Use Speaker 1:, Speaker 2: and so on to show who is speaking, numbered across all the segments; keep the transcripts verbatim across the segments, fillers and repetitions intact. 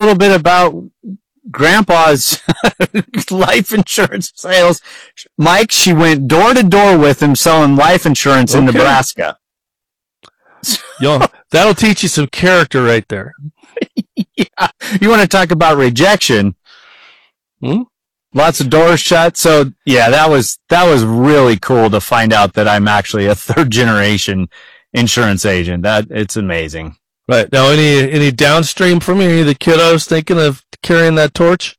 Speaker 1: little bit about Grandpa's life insurance sales. Mike, she went door to door with him selling life insurance okay. in Nebraska.
Speaker 2: Yo, that'll teach you some character right there.
Speaker 1: Yeah. You want to talk about rejection?
Speaker 2: Hmm?
Speaker 1: Lots of doors shut. So yeah, that was, that was really cool to find out that I'm actually a third generation insurance agent. That it's amazing.
Speaker 2: Right. Now, any, any downstream from you, any of the kiddos thinking of carrying that torch?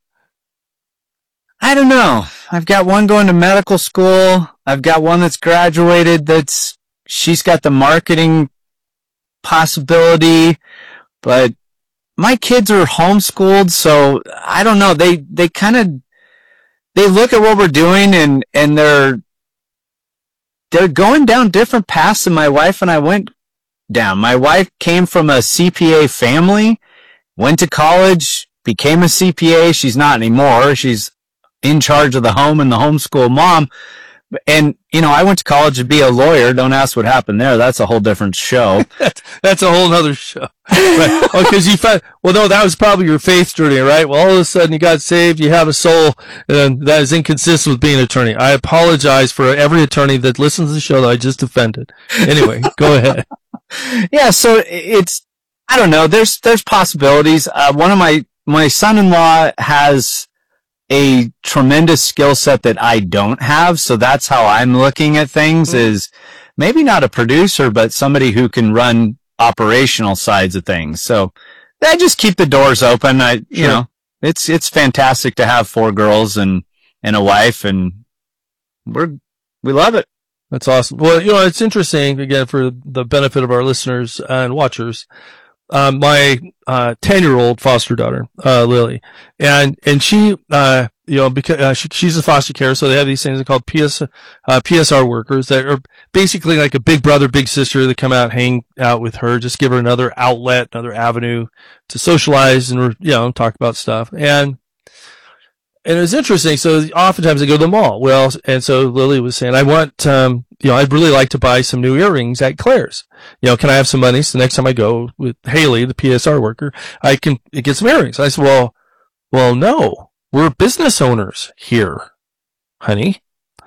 Speaker 1: I don't know. I've got one going to medical school. I've got one that's graduated. That's, she's got the marketing possibility, but my kids are homeschooled. So I don't know. They, they kind of, they look at what we're doing and, and they're, they're going down different paths than my wife and I went down. My wife came from a C P A family, went to college, became a C P A. She's not anymore. She's in charge of the home and the homeschool mom. And, you know, I went to college to be a lawyer. Don't ask what happened there. That's a whole different show.
Speaker 2: that's, that's a whole nother show. Right. Oh, cause you found, well, no, that was probably your faith journey, right? Well, all of a sudden you got saved, you have a soul, and that is inconsistent with being an attorney. I apologize for every attorney that listens to the show that I just offended. Anyway, go ahead.
Speaker 1: Yeah. So it's, I don't know. There's, there's possibilities. Uh, one of my, my son-in-law has a tremendous skill set that I don't have. So that's how I'm looking at things mm-hmm. is maybe not a producer, but somebody who can run operational sides of things. So I just keep the doors open. I, sure. you know, it's, it's fantastic to have four girls and, and a wife, and we're, we love it.
Speaker 2: That's awesome. Well, you know, it's interesting, again, for the benefit of our listeners and watchers. Um, my, uh, ten-year-old foster daughter, uh, Lily, and, and she, uh, you know, because, uh, she, she's a foster care, so they have these things called P S, uh, P S R workers that are basically like a big brother, big sister that come out, hang out with her, just give her another outlet, another avenue to socialize and, you know, talk about stuff. And, And it was interesting. So oftentimes they go to the mall. Well, and so Lily was saying, I want, um, you know, I'd really like to buy some new earrings at Claire's. You know, can I have some money? So the next time I go with Haley, the P S R worker, I can get some earrings. I said, well, well, no, we're business owners here, honey.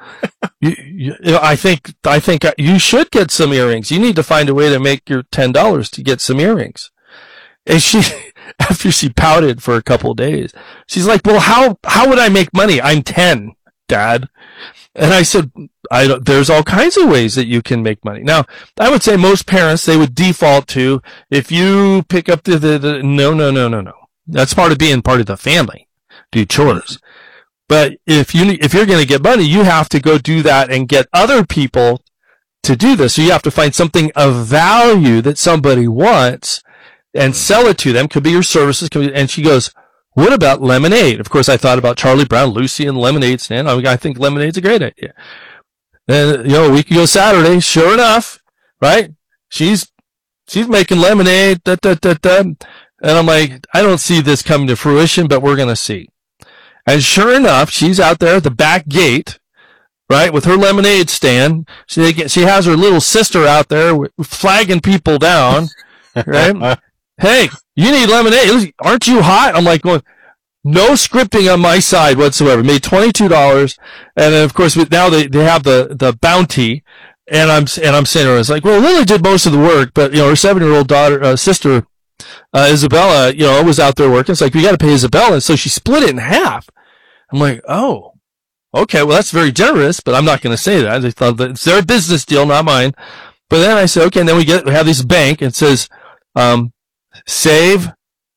Speaker 2: you, you, you know, I think, I think you should get some earrings. You need to find a way to make your ten dollars to get some earrings. And she, after she pouted for a couple of days, she's like, well, how, how would I make money? I'm ten, Dad. And I said, I don't, there's all kinds of ways that you can make money. Now, I would say most parents, they would default to, if you pick up the, the, the no, no, no, no, no. That's part of being part of the family. Do chores. But if you, if you're going to get money, you have to go do that and get other people to do this. So you have to find something of value that somebody wants and sell it to them. Could be your services. Could be, and she goes, what about lemonade? Of course, I thought about Charlie Brown, Lucy, and lemonade stand. I, mean, I think lemonade's a great idea. And, you know, a week ago Saturday, sure enough, right? She's, she's making lemonade, da, da, da, da. And I'm like, I don't see this coming to fruition, but we're going to see. And sure enough, she's out there at the back gate, right, with her lemonade stand. She, she has her little sister out there flagging people down, right? Hey, you need lemonade. Aren't you hot? I'm like going, no scripting on my side whatsoever. Made twenty-two dollars. And then, of course, now they, they have the, the bounty. And I'm, and I'm saying to her, it's like, well, Lily did most of the work, but, you know, her seven-year-old daughter, uh, sister, uh, Isabella, you know, was out there working. It's like, we got to pay Isabella. And so she split it in half. I'm like, oh, okay. Well, that's very generous, but I'm not going to say that. I thought that it's their business deal, not mine. But then I said, okay. And then we get, we have this bank and it says, um, save,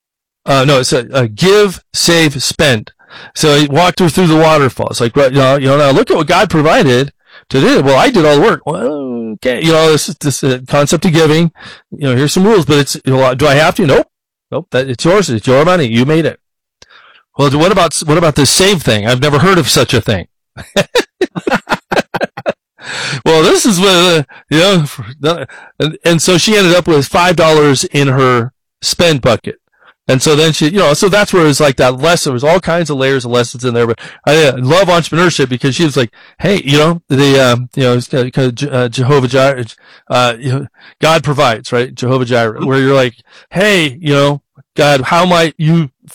Speaker 2: uh, no, it's a, a give, save, spend. So he walked her through the waterfall. It's like, you know, you know, now look at what God provided to do. Well, I did all the work. Well, okay. You know, this, this uh, concept of giving, you know, here's some rules, but it's, you know, do I have to? Nope. Nope. That, it's yours. It's your money. You made it. Well, what about, what about this save thing? I've never heard of such a thing. Well, this is what, uh, you know, and, and so she ended up with five dollars in her spend bucket. And so then she, you know, so that's where it was like that lesson. There was all kinds of layers of lessons in there, but I uh, love entrepreneurship because she was like, hey, you know, the, um, you know, uh, Jehovah Jireh, uh, you know, God provides, right? Jehovah Jireh, where you're like, hey, you know, God, how might you